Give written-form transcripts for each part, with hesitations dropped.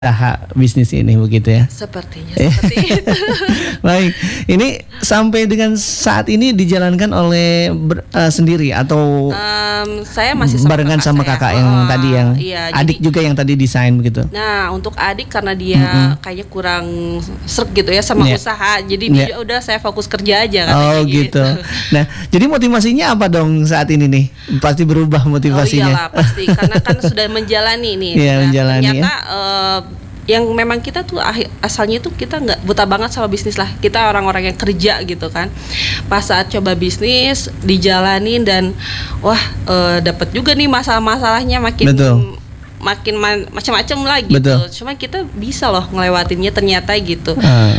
usaha bisnis ini begitu ya. Sepertinya seperti itu. Baik, ini sampai dengan saat ini dijalankan oleh sendiri atau Saya masih sama barengan kakak sama saya. kakak yang tadi yang Iya, adik jadi, juga yang tadi desain begitu. Nah, untuk adik karena dia kayaknya kurang sreg gitu ya sama usaha, jadi dia udah saya fokus kerja aja katanya gitu. Nah, jadi motivasinya apa dong saat ini nih? Pasti berubah motivasinya. Oh iyalah pasti, karena kan sudah menjalani nih. Iya, menjalani ternyata yang memang kita tuh asalnya tuh kita nggak buta banget sama bisnis lah, kita orang-orang yang kerja gitu kan. Pas saat coba bisnis dijalanin dan wah dapat juga nih masalah-masalahnya makin macam-macam lah gitu. Betul. Cuma kita bisa loh ngelewatinnya ternyata gitu.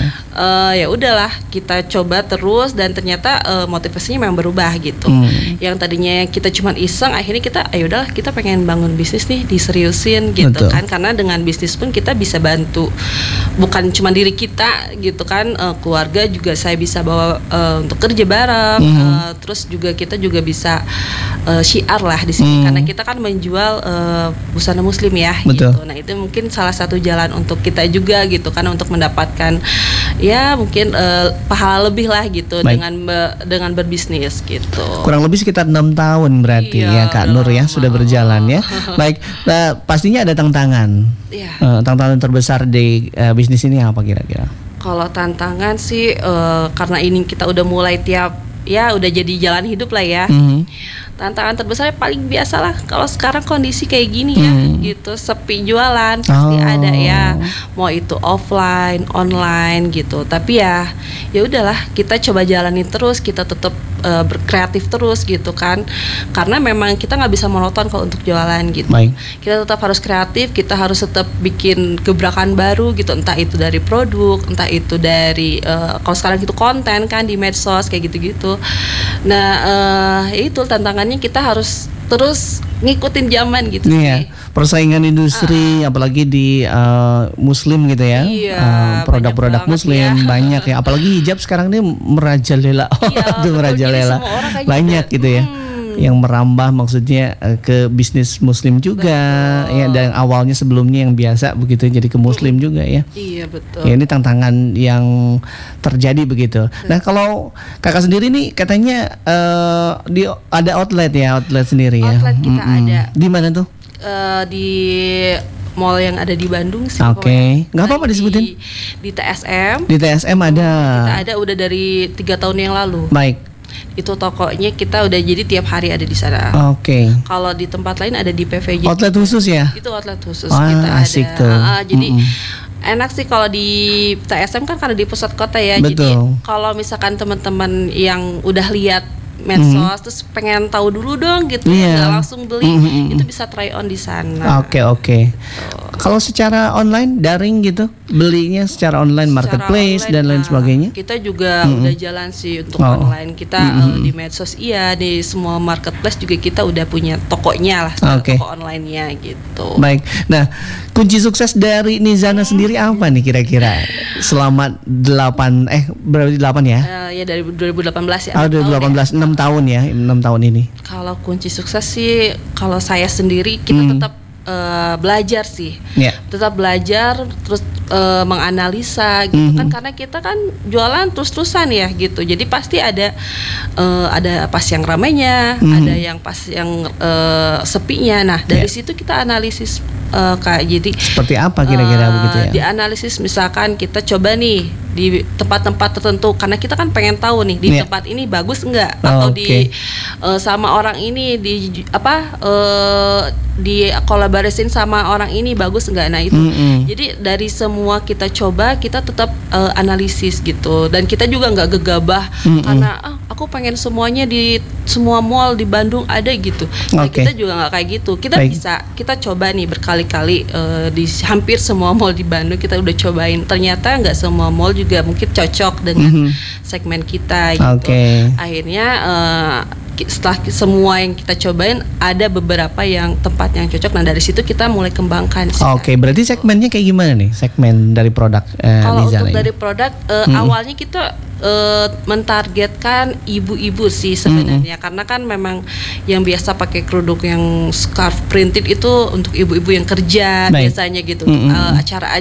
Ya udahlah kita coba terus dan ternyata motivasinya memang berubah gitu. Yang tadinya kita cuma iseng, akhirnya kita ayo udahlah kita pengen bangun bisnis nih, diseriusin gitu. Kan, karena dengan bisnis pun kita bisa bantu bukan cuma diri kita gitu kan, keluarga juga saya bisa bawa untuk kerja bareng. Terus juga kita juga bisa syiar lah di sini karena kita kan menjual busana muslim ya. Betul. Gitu. Nah, itu mungkin salah satu jalan untuk kita juga gitu kan, untuk mendapatkan ya mungkin pahala lebih lah gitu. Baik. dengan berbisnis gitu. Kurang lebih sekitar 6 tahun berarti ya Kak Nur ya sudah berjalan ya. Baik, pastinya ada tantangan. Tantangan terbesar di bisnis ini apa kira-kira? Kalau tantangan sih karena ini kita udah mulai udah jadi jalan hidup lah ya. Tantangan terbesar paling biasa lah kalau sekarang kondisi kayak gini ya gitu, sepi jualan pasti ada ya, mau itu offline, online gitu. Tapi ya udahlah kita coba jalanin terus, kita tetap berkreatif terus gitu kan, karena memang kita nggak bisa monoton kalau untuk jualan gitu. Baik. Kita tetap harus kreatif, kita harus tetap bikin gebrakan baru gitu, entah itu dari produk, entah itu dari kalau sekarang itu konten kan di medsos kayak gitu-gitu. Nah itu tantangannya, kita harus terus ngikutin zaman gitu. Iya, persaingan industri apalagi di muslim gitu ya. Produk-produk muslim banyak ya, apalagi hijab sekarang ini merajalela. Merajalela. Banyak gitu ya. Yang merambah maksudnya ke bisnis muslim juga. Ya, dan awalnya sebelumnya yang biasa begitu jadi ke muslim juga ya. Iya, betul. Ya, ini tantangan yang terjadi begitu. Nah, kalau kakak sendiri nih katanya ada outlet sendiri ya. Outlet kita ada. Di mana tuh? Di mall yang ada di Bandung sih. Oke, nggak apa-apa disebutin. Di TSM. Di TSM ada. Kita ada udah dari 3 tahun yang lalu. Baik. Itu tokonya kita udah jadi tiap hari ada di sana. Oke. Kalau di tempat lain ada di PVJ. Outlet khusus ya? Itu outlet khusus kita asik ada. Tuh. Jadi enak sih kalau di TSM kan karena di pusat kota ya. Betul. Jadi kalau misalkan teman-teman yang udah lihat medsos terus pengen tahu dulu dong gitu, nggak langsung beli, itu bisa try on di sana. Oke. Kalau secara online daring gitu, belinya secara online marketplace dan lain sebagainya. Kita juga udah jalan sih untuk online. Kita di medsos di semua marketplace juga kita udah punya tokonya lah, toko online-nya gitu. Baik. Nah, kunci sukses dari Nizana sendiri apa nih kira-kira? Selama 8 ya? Ya dari 2018 ya. 2018, 6 tahun ya, 6 tahun ini. Kalau kunci sukses sih, kalau saya sendiri kita tetap belajar sih, tetap belajar terus menganalisa gitu kan, karena kita kan jualan terus-terusan ya gitu, jadi pasti ada pas yang ramainya, ada yang pas yang sepinya. Nah dari situ kita analisis Kak, jadi seperti apa kira-kira begitu ya? Dianalisis, misalkan kita coba nih di tempat-tempat tertentu, karena kita kan pengen tahu nih di tempat ini bagus enggak, atau di sama orang ini di kolaborasiin sama orang ini bagus enggak. Nah itu jadi dari semua kita coba, kita tetap analisis gitu, dan kita juga nggak gegabah karena aku pengen semuanya di semua mall di Bandung ada gitu. Nah kita juga nggak kayak gitu, kita coba nih berkali-kali di hampir semua mall di Bandung kita udah cobain, ternyata nggak semua mall juga mungkin cocok dengan segmen kita gitu. Akhirnya setelah semua yang kita cobain ada beberapa yang tempat yang cocok. Nah dari situ kita mulai kembangkan sih. Oke, berarti segmennya kayak gimana nih? Segmen dari produk kalau Nizar untuk ini? dari produk awalnya kita mentargetkan ibu-ibu sih sebenarnya, karena kan memang yang biasa pakai kerudung yang scarf printed itu untuk ibu-ibu yang kerja biasanya gitu, acara